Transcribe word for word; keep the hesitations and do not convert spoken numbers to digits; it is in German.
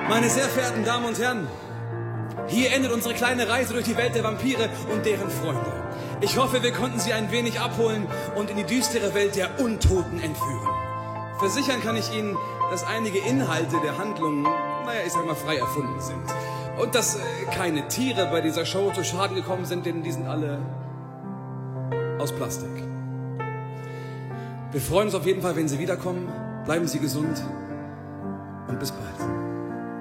Meine sehr verehrten Damen und Herren, hier endet unsere kleine Reise durch die Welt der Vampire und deren Freunde. Ich hoffe, wir konnten Sie ein wenig abholen und in die düstere Welt der Untoten entführen. Versichern kann ich Ihnen, dass einige Inhalte der Handlung, naja, ich sag mal, frei erfunden sind. Und dass äh, keine Tiere bei dieser Show zu Schaden gekommen sind, denn die sind alle aus Plastik. Wir freuen uns auf jeden Fall, wenn Sie wiederkommen. Bleiben Sie gesund und bis bald.